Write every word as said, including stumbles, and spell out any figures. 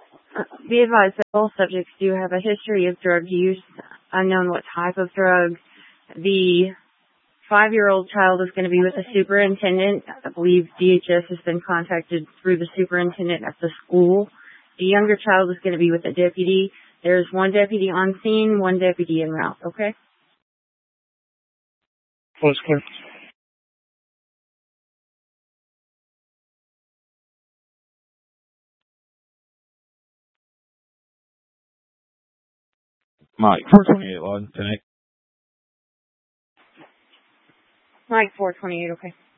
Uh, Be advised that all subjects do have a history of drug use, unknown what type of drug. The five-year-old child is going to be with the superintendent. I believe D H S has been contacted through the superintendent at the school. The younger child is going to be with a deputy. There's one deputy on scene, one deputy en route, okay? Close, clear. Mike, four twenty-eight, Lodge, ten eight. Mike, four twenty-eight, okay.